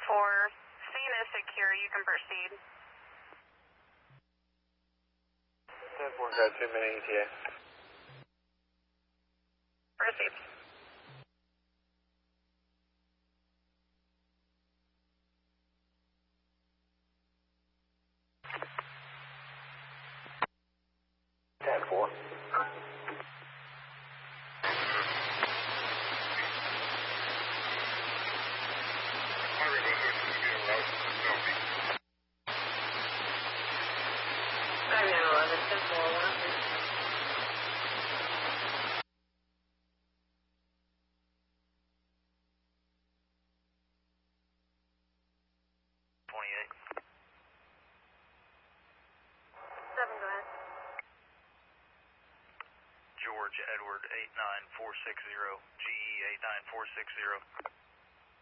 Scene is secure. You can proceed. 10-4, got 2 minute ETA. Proceed. George Edward 89460, GE 89460.